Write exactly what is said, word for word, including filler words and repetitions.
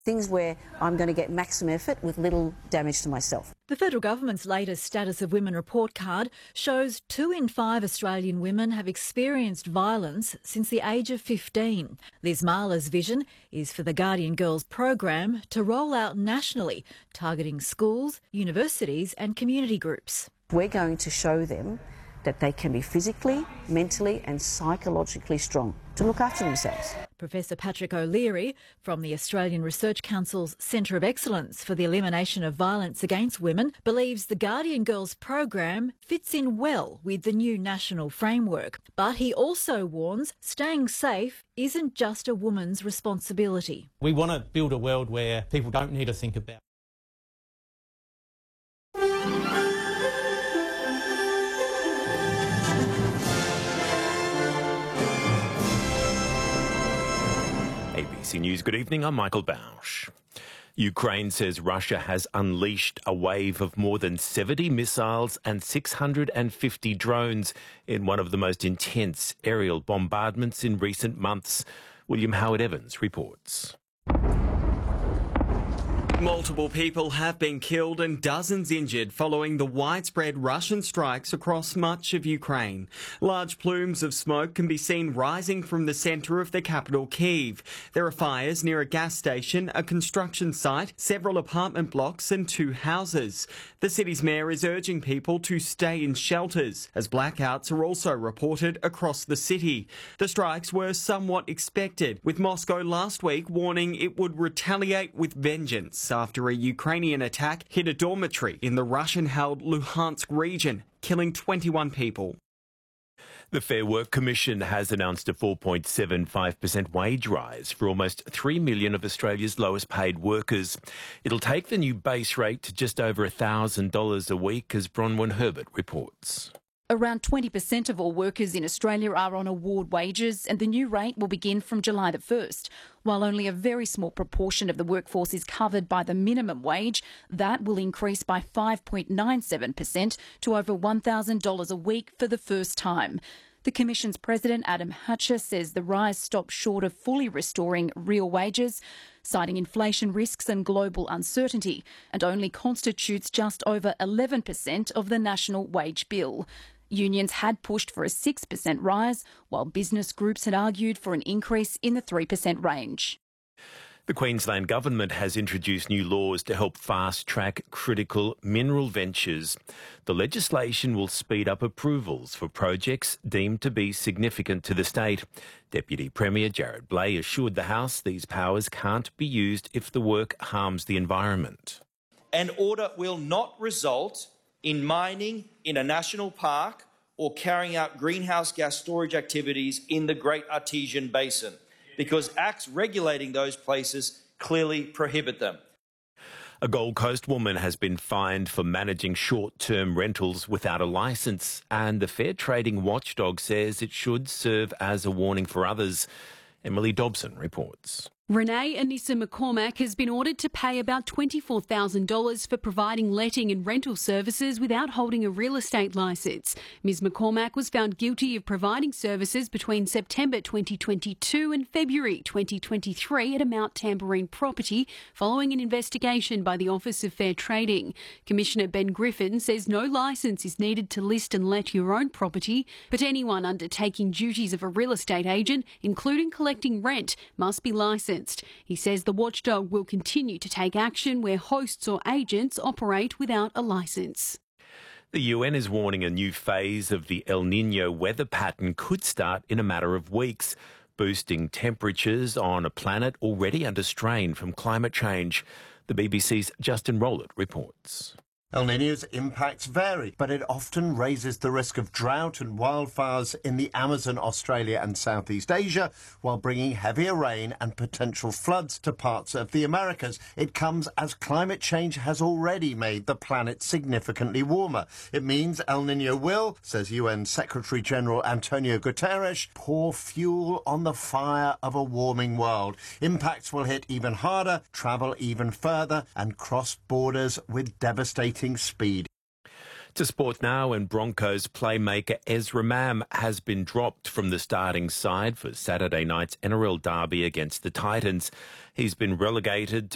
Things where I'm going to get maximum effort with little damage to myself. The federal government's latest Status of Women report card shows two in five Australian women have experienced violence since the age of fifteen. Liz Marler's vision is for the Guardian Girls program to roll out nationally, targeting schools, universities and community groups. We're going to show them that they can be physically, mentally and psychologically strong to look after themselves. Professor Patrick O'Leary from the Australian Research Council's Centre of Excellence for the Elimination of Violence Against Women believes the Guardian Girls program fits in well with the new national framework. But he also warns staying safe isn't just a woman's responsibility. We want to build a world where people don't need to think about A B C News, good evening, I'm Michael Bausch. Ukraine says Russia has unleashed a wave of more than seventy missiles and six hundred fifty drones in one of the most intense aerial bombardments in recent months. William Howard-Evans reports. Multiple people have been killed and dozens injured following the widespread Russian strikes across much of Ukraine. Large plumes of smoke can be seen rising from the centre of the capital, Kyiv. There are fires near a gas station, a construction site, several apartment blocks and two houses. The city's mayor is urging people to stay in shelters, as blackouts are also reported across the city. The strikes were somewhat expected, with Moscow last week warning it would retaliate with vengeance after a Ukrainian attack hit a dormitory in the Russian-held Luhansk region, killing twenty-one people. The Fair Work Commission has announced a four point seven five percent wage rise for almost three million of Australia's lowest paid workers. It'll take the new base rate to just over one thousand dollars a week, as Bronwyn Herbert reports. Around twenty percent of all workers in Australia are on award wages, and the new rate will begin from July the first. While only a very small proportion of the workforce is covered by the minimum wage, that will increase by five point nine seven percent to over one thousand dollars a week for the first time. The Commission's President, Adam Hatcher, says the rise stops short of fully restoring real wages, citing inflation risks and global uncertainty, and only constitutes just over eleven percent of the national wage bill. Unions had pushed for a six percent rise, while business groups had argued for an increase in the three percent range. The Queensland Government has introduced new laws to help fast-track critical mineral ventures. The legislation will speed up approvals for projects deemed to be significant to the state. Deputy Premier Jared Blay assured the House these powers can't be used if the work harms the environment. An order will not result in mining in a national park or carrying out greenhouse gas storage activities in the Great Artesian Basin, because acts regulating those places clearly prohibit them. A Gold Coast woman has been fined for managing short-term rentals without a licence, and the fair trading watchdog says it should serve as a warning for others. Emily Dobson reports. Renee Anissa McCormack has been ordered to pay about twenty-four thousand dollars for providing letting and rental services without holding a real estate licence. Miz McCormack was found guilty of providing services between September twenty twenty-two and February twenty twenty-three at a Mount Tamborine property following an investigation by the Office of Fair Trading. Commissioner Ben Griffin says no licence is needed to list and let your own property, but anyone undertaking duties of a real estate agent, including collecting rent, must be licensed. He says the watchdog will continue to take action where hosts or agents operate without a licence. The U N is warning a new phase of the El Niño weather pattern could start in a matter of weeks, boosting temperatures on a planet already under strain from climate change. The B B C's Justin Rowlett reports. El Niño's impacts vary, but it often raises the risk of drought and wildfires in the Amazon, Australia and Southeast Asia, while bringing heavier rain and potential floods to parts of the Americas. It comes as climate change has already made the planet significantly warmer. It means El Niño will, says U N Secretary-General Antonio Guterres, pour fuel on the fire of a warming world. Impacts will hit even harder, travel even further and cross borders with devastating speed. To sport now, and Broncos playmaker Ezra Mam has been dropped from the starting side for Saturday night's N R L derby against the Titans. He's been relegated to